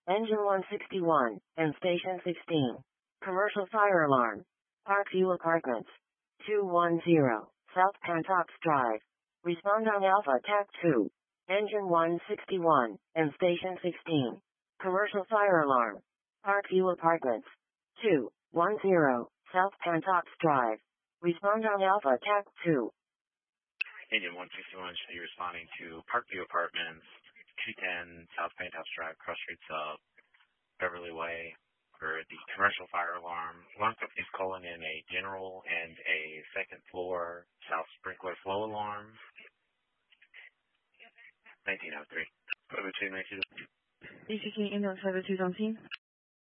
Engine 161, and Station 16. Commercial fire alarm. Parkview Apartments. 210, South Pantox Drive. Respond on Alpha TAC 2. Engine 161, and Station 16. Commercial fire alarm. Parkview Apartments. 210, South Pantox Drive. Respond on Alpha TAC 2. Engine 161 should be responding to Parkview Apartments, 210 South Pantox Drive, Cross Streets of Beverly Way, for the commercial fire alarm. Alarm company is calling in a general and a second floor south sprinkler flow alarm. 1903. Over to 1903. DCC Inland Service 中心。